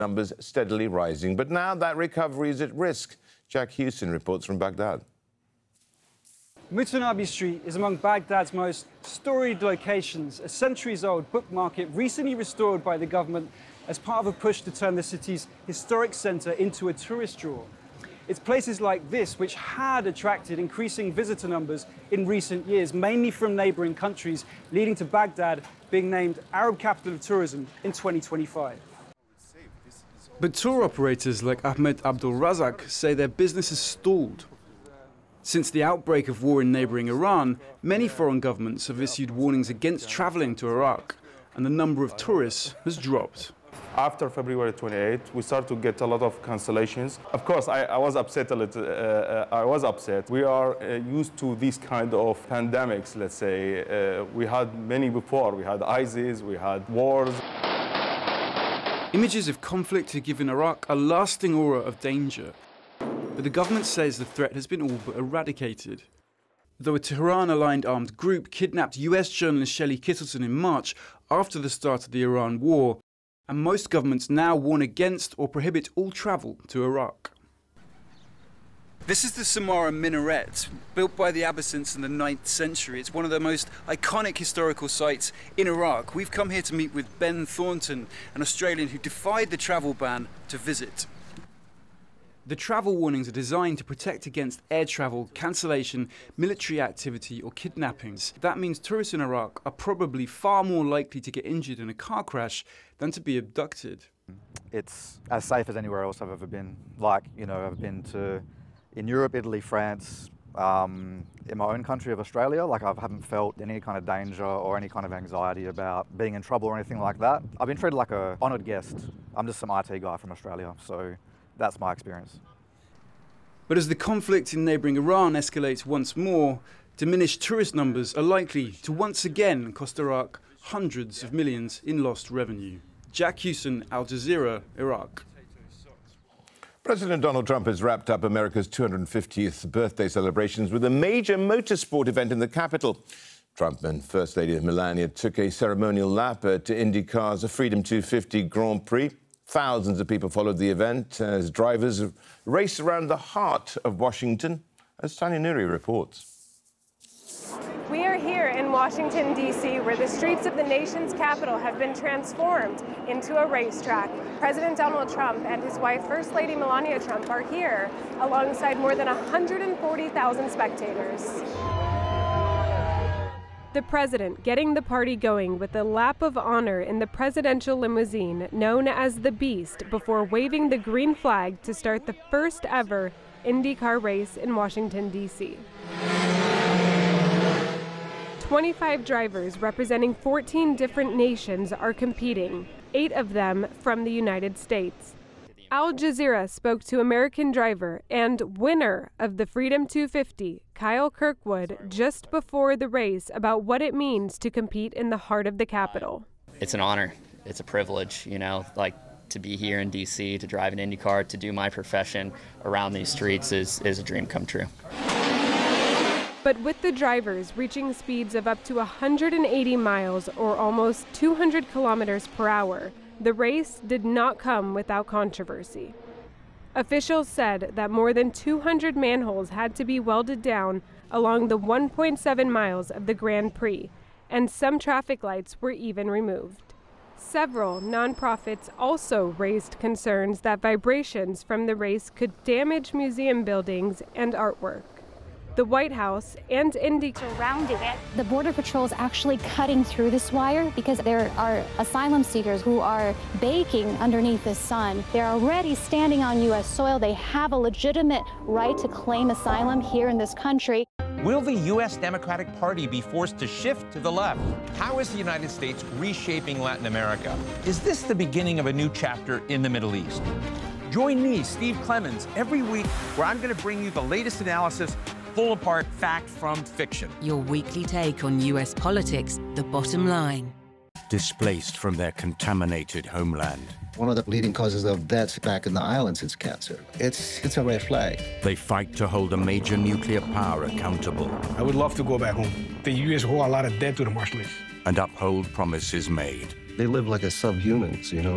Numbers steadily rising, but now that recovery is at risk. Jack Hewson reports from Baghdad. Mutanabbi Street is among Baghdad's most storied locations, a centuries-old book market recently restored by the government as part of a push to turn the city's historic centre into a tourist draw. It's places like this which had attracted increasing visitor numbers in recent years, mainly from neighbouring countries, leading to Baghdad being named Arab Capital of Tourism in 2025. But tour operators like Ahmed Abdul Razak say their business has stalled. Since the outbreak of war in neighbouring Iran, many foreign governments have issued warnings against travelling to Iraq, and the number of tourists has dropped. After February 28, we started to get a lot of cancellations. Of course, I was upset a little. I was upset. We are used to these kind of pandemics, let's say. We had many before. We had ISIS, we had wars. Images of conflict have given Iraq a lasting aura of danger. But the government says the threat has been all but eradicated. Though a Tehran-aligned armed group kidnapped US journalist Shelley Kittleton in March after the start of the Iran war, and most governments now warn against or prohibit all travel to Iraq. This is the Samarra Minaret, built by the Abbasids in the 9th century. It's one of the most iconic historical sites in Iraq. We've come here to meet with Ben Thornton, an Australian who defied the travel ban to visit. The travel warnings are designed to protect against air travel, cancellation, military activity or kidnappings. That means tourists in Iraq are probably far more likely to get injured in a car crash than to be abducted. It's as safe as anywhere else I've ever been. I've been to in Europe, Italy, France, in my own country of Australia. I haven't felt any kind of danger or any kind of anxiety about being in trouble or anything like that. I've been treated like an honoured guest. I'm just some IT guy from Australia, so that's my experience. But as the conflict in neighbouring Iran escalates once more, diminished tourist numbers are likely to once again cost Iraq hundreds of millions in lost revenue. Jack Hewson, Al Jazeera, Iraq. President Donald Trump has wrapped up America's 250th birthday celebrations with a major motorsport event in the capital. Trump and First Lady Melania took a ceremonial lap at IndyCar's Freedom 250 Grand Prix. Thousands of people followed the event as drivers raced around the heart of Washington, as Tanya Nuri reports. We are here in Washington, D.C., where the streets of the nation's capital have been transformed into a racetrack. President Donald Trump and his wife, First Lady Melania Trump, are here alongside more than 140,000 spectators. The president getting the party going with a lap of honor in the presidential limousine known as the Beast before waving the green flag to start the first ever IndyCar race in Washington, D.C. 25 drivers representing 14 different nations are competing, 8 of them from the United States. Al Jazeera spoke to American driver and winner of the Freedom 250, Kyle Kirkwood, just before the race about what it means to compete in the heart of the capital. It's an honor. It's a privilege, to be here in D.C., to drive an IndyCar, to do my profession around these streets is a dream come true. But with the drivers reaching speeds of up to 180 miles or almost 200 kilometers per hour, the race did not come without controversy. Officials said that more than 200 manholes had to be welded down along the 1.7 miles of the Grand Prix, and some traffic lights were even removed. Several nonprofits also raised concerns that vibrations from the race could damage museum buildings and artwork. The White House and Indy surrounding it. The Border Patrol is actually cutting through this wire because there are asylum seekers who are baking underneath the sun. They're already standing on U.S. soil. They have a legitimate right to claim asylum here in this country. Will the U.S. Democratic Party be forced to shift to the left? How is the United States reshaping Latin America? Is this the beginning of a new chapter in the Middle East? Join me, Steve Clemons, every week where I'm going to bring you the latest analysis, pull apart fact from fiction. Your weekly take on U.S. politics, The Bottom Line. Displaced from their contaminated homeland. One of the leading causes of deaths back in the islands is cancer. It's a red flag. They fight to hold a major nuclear power accountable. I would love to go back home. The U.S. owes a lot of debt to the Marshallese. And uphold promises made. They live like a subhumans,